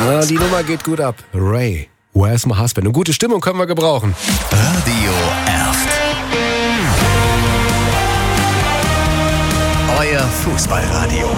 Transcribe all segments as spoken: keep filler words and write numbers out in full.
Na, die Nummer geht gut ab. Ray, Where's My Husband? Eine gute Stimmung können wir gebrauchen. Radio Erft. Euer Fußballradio.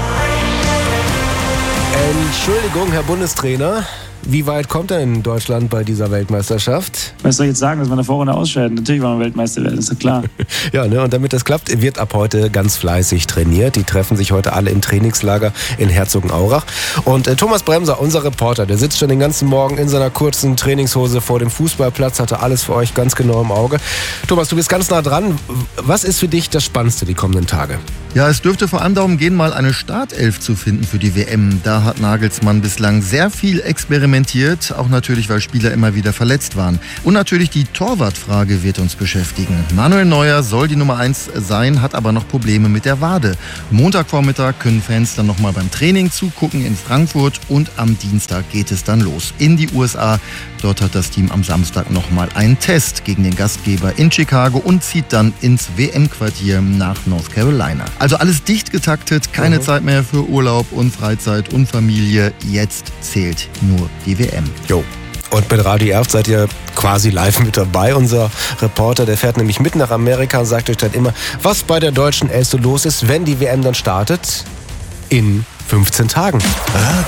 Entschuldigung, Herr Bundestrainer. Wie weit kommt denn Deutschland bei dieser Weltmeisterschaft? Was soll ich jetzt sagen, dass wir in der Vorrunde ausscheiden? Natürlich wollen wir Weltmeister werden, ist ja klar. Ja, ne, und damit das klappt, wird ab heute ganz fleißig trainiert. Die treffen sich heute alle im Trainingslager in Herzogenaurach. Und äh, Thomas Bremser, unser Reporter, der sitzt schon den ganzen Morgen in seiner kurzen Trainingshose vor dem Fußballplatz, hatte alles für euch ganz genau im Auge. Thomas, du bist ganz nah dran. Was ist für dich das Spannendste die kommenden Tage? Ja, es dürfte vor allem darum gehen, mal eine Startelf zu finden für die W M. Da hat Nagelsmann bislang sehr viel experimentiert, auch natürlich, weil Spieler immer wieder verletzt waren. Und natürlich die Torwartfrage wird uns beschäftigen. Manuel Neuer soll die Nummer eins sein, hat aber noch Probleme mit der Wade. Montagvormittag können Fans dann nochmal beim Training zugucken in Frankfurt und am Dienstag geht es dann los in die U S A. Dort hat das Team am Samstag nochmal einen Test gegen den Gastgeber in Chicago und zieht dann ins W M-Quartier nach North Carolina. Also alles dicht getaktet, keine mhm. Zeit mehr für Urlaub und Freizeit und Familie. Jetzt zählt nur die W M. Jo. Und mit Radio Erft seid ihr quasi live mit dabei. Unser Reporter, der fährt nämlich mit nach Amerika und sagt euch dann immer, was bei der deutschen Elf so los ist, wenn die W M dann startet in fünfzehn Tagen. Radio